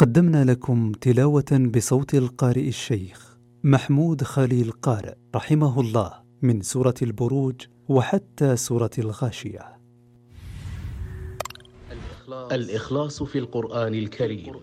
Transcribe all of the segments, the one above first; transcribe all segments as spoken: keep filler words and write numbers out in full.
قدمنا لكم تلاوة بصوت القارئ الشيخ محمود خليل قارئ رحمه الله من سورة البروج وحتى سورة الغاشية. الإخلاص في القرآن الكريم.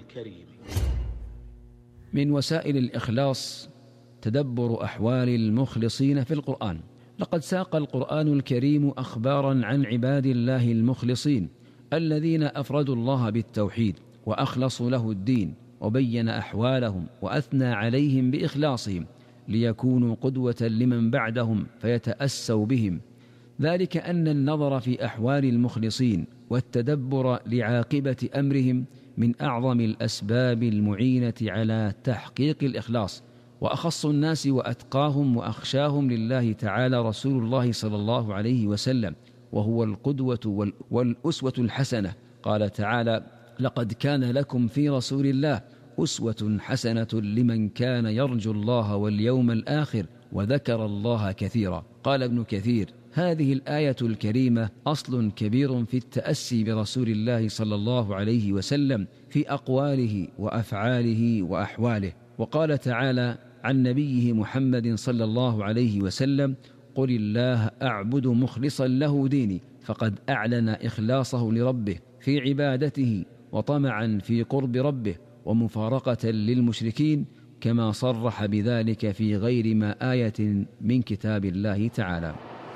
من وسائل الإخلاص تدبر أحوال المخلصين في القرآن. لقد ساق القرآن الكريم أخبارا عن عباد الله المخلصين الذين أفردوا الله بالتوحيد وأخلصوا له الدين، وبين أحوالهم وأثنى عليهم بإخلاصهم ليكونوا قدوة لمن بعدهم فيتأسوا بهم. ذلك أن النظر في أحوال المخلصين والتدبر لعاقبة أمرهم من أعظم الأسباب المعينة على تحقيق الإخلاص. وأخص الناس وأتقاهم وأخشاهم لله تعالى رسول الله صلى الله عليه وسلم، وهو القدوة والأسوة الحسنة. قال تعالى: لقد كان لكم في رسول الله أسوة حسنة لمن كان يرجو الله واليوم الآخر وذكر الله كثيرا. قال ابن كثير: هذه الآية الكريمة أصل كبير في التأسي برسول الله صلى الله عليه وسلم في أقواله وأفعاله وأحواله. وقال تعالى عن نبيه محمد صلى الله عليه وسلم: قل الله أعبد مخلصا له ديني، فقد أعلن إخلاصه لربه في عبادته وطمعا في قرب ربه ومفارقة للمشركين، كما صرح بذلك في غير ما آية من كتاب الله تعالى.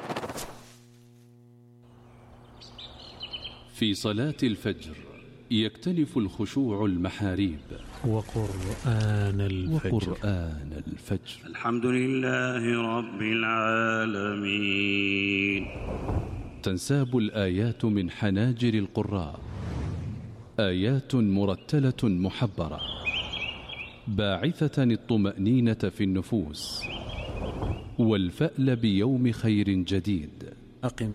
في صلاة الفجر يكتنف الخشوع المحاريب. وقرآن الفجر, وقرآن الفجر. الحمد لله رب العالمين. تنساب الآيات من حناجر القراء، آيات مرتلة محبرة باعثة الطمأنينة في النفوس والفأل بيوم خير جديد. أقم